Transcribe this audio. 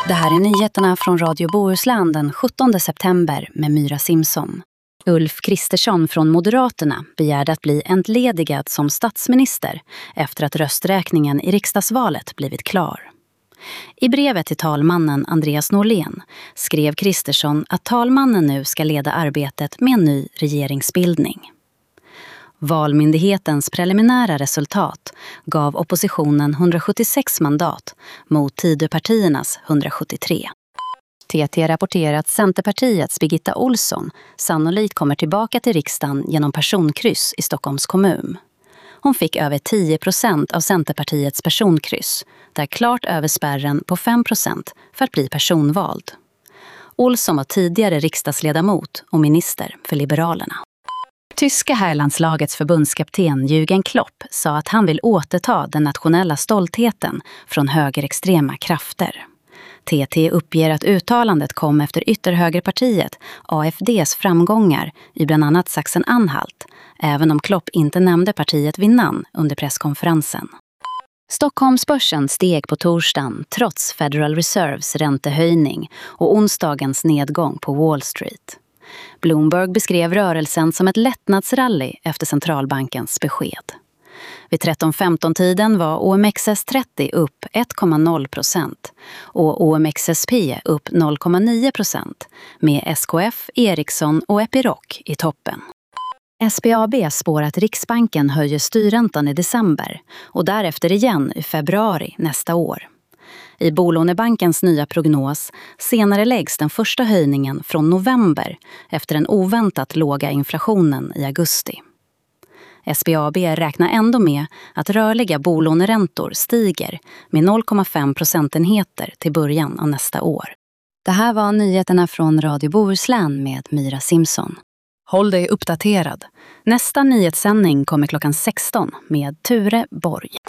Det här är nyheterna från Radio Bohuslän den 17 september med Myra Simson. Ulf Kristersson från Moderaterna begärde att bli entledigad som statsminister efter att rösträkningen i riksdagsvalet blivit klar. I brevet till talmannen Andreas Norlén skrev Kristersson att talmannen nu ska leda arbetet med en ny regeringsbildning. Valmyndighetens preliminära resultat gav oppositionen 176 mandat mot Tidöpartiernas 173. TT rapporterar att Centerpartiets Birgitta Olsson sannolikt kommer tillbaka till riksdagen genom personkryss i Stockholms kommun. Hon fick över 10% av Centerpartiets personkryss, där klart över spärren på 5% för att bli personvald. Olsson var tidigare riksdagsledamot och minister för Liberalerna. Tyska herrlandslagets förbundskapten Jürgen Klopp sa att han vill återta den nationella stoltheten från högerextrema krafter. TT uppger att uttalandet kom efter ytterhögerpartiet AfDs framgångar i bland annat Sachsen-Anhalt, även om Klopp inte nämnde partiet vid namn under presskonferensen. Stockholmsbörsen steg på torsdagen trots Federal Reserves räntehöjning och onsdagens nedgång på Wall Street. Bloomberg beskrev rörelsen som ett lättnadsrally efter centralbankens besked. Vid 13:15-tiden var OMXS30 upp 1,0% och OMXSP upp 0,9% med SKF, Ericsson och Epiroc i toppen. SBAB spår att Riksbanken höjer styrräntan i december och därefter igen i februari nästa år. I Bolånebankens nya prognos senare läggs den första höjningen från november efter den oväntat låga inflationen i augusti. SBAB räknar ändå med att rörliga bolåneräntor stiger med 0,5 procentenheter till början av nästa år. Det här var nyheterna från Radio Bohuslän med Myra Simson. Håll dig uppdaterad. Nästa nyhetssändning kommer klockan 16 med Ture Borg.